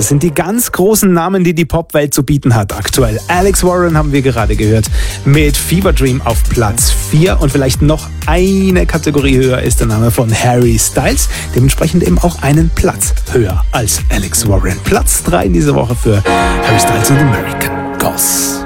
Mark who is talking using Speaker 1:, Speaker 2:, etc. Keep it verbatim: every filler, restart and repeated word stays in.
Speaker 1: Das sind die ganz großen Namen, die die Popwelt zu bieten hat aktuell. Alex Warren haben wir gerade gehört mit Fever Dream auf Platz vier und vielleicht noch eine Kategorie höher ist der Name von Harry Styles. Dementsprechend eben auch einen Platz höher als Alex Warren. Platz drei in dieser Woche für Harry Styles und American Gods.